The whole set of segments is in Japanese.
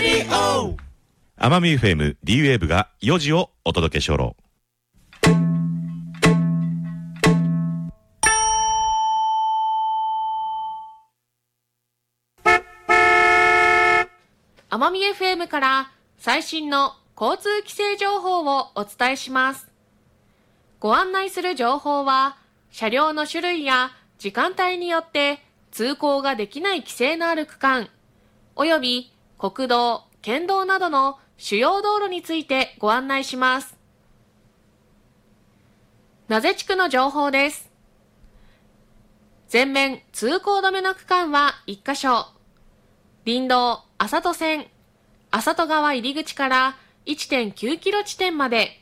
レディオ奄美 FM D ウェーブが4時をお届けしょろ。 奄美 FM から最新の交通規制情報をお伝えします。ご案内する情報は車両の種類や時間帯によって通行ができない規制のある区間および国道、県道などの主要道路についてご案内します。名瀬地区の情報です。全面通行止めの区間は1カ所。林道麻戸線、麻戸川入り口から 1.9 キロ地点まで。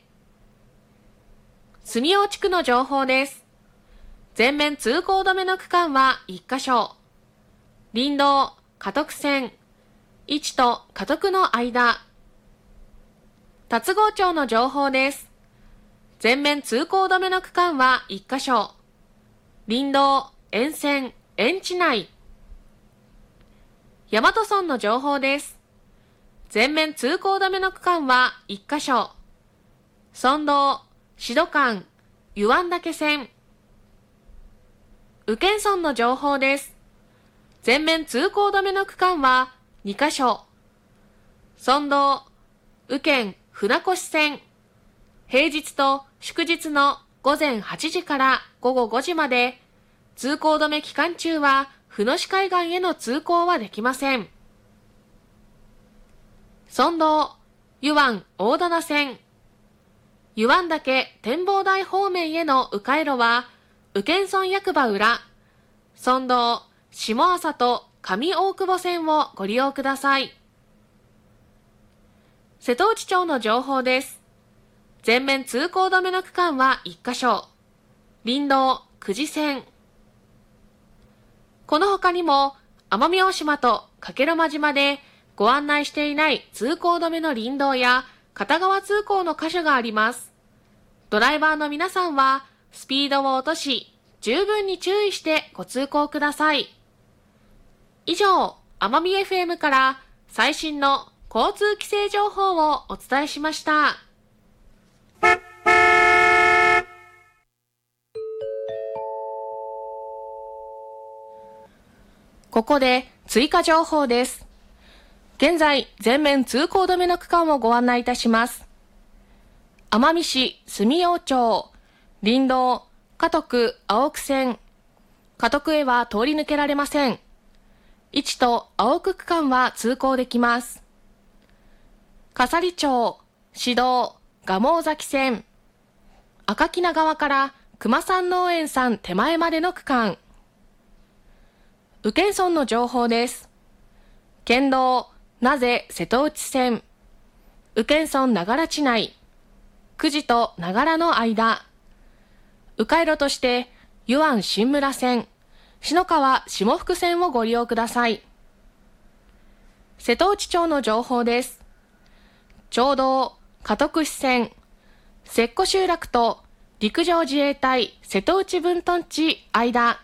住尾地区の情報です。全面通行止めの区間は1カ所。林道嘉徳線、市と嘉徳の間。龍郷町の情報です。全面通行止めの区間は1カ所。林道沿線、園地内。大和村の情報です。全面通行止めの区間は1カ所。村道、志度間、湯湾岳線。宇検村の情報です。全面通行止めの区間は2カ所。村道、宇検船越線。平日と祝日の午前8時から午後5時まで、通行止め期間中は船越海岸への通行はできません。村道、湯湾大棚線。湯湾岳展望台方面への迂回路は、宇検村役場裏、村道、下朝と上大久保線をご利用ください。瀬戸内町の情報です。全面通行止めの区間は1カ所。林道、久慈線。この他にも、奄美大島と加計呂麻島でご案内していない通行止めの林道や片側通行の箇所があります。ドライバーの皆さんは、スピードを落とし、十分に注意してご通行ください。以上、奄美 FM から最新の交通規制情報をお伝えしました。ここで追加情報です。現在、全面通行止めの区間をご案内いたします。奄美市住尾町、林道、嘉徳青久線。嘉徳へは通り抜けられません。市と青久区間は通行できます。笠利町、市道、蒲生崎線。赤木名川から熊山農園さん手前までの区間。宇検村の情報です。県道、名瀬瀬戸内線。宇検村長良地内。久慈と長良の間。迂回路として、湯湾新村線、篠川下福線をご利用ください。瀬戸内町の情報です。町道、嘉徳支線、摂湖集落と陸上自衛隊瀬戸内分屯地間。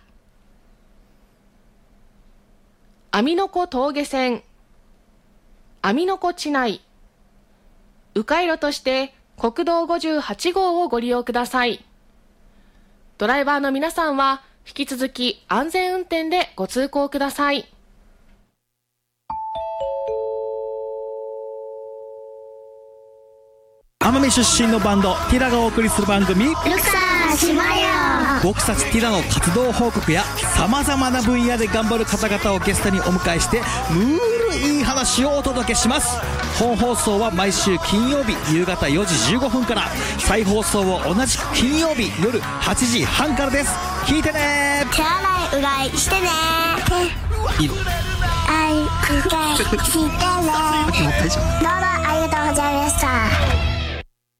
網の子峠線、網の子地内。迂回路として国道58号をご利用ください。ドライバーの皆さんは引き続き安全運転でご通行ください。 奄美出身のバンドティラがお送りする番組ルクサー島よ。 僕たちティラの活動報告やさまざまな分野で頑張る方々をゲストにお迎えしてムールいい話をお届けします。本放送は毎週金曜日夕方4時15分から、再放送を同じく金曜日夜8時半からです。聞いてね。 手洗いうがいしてね。 いるあいうがいしてね。どうもありがとうございました。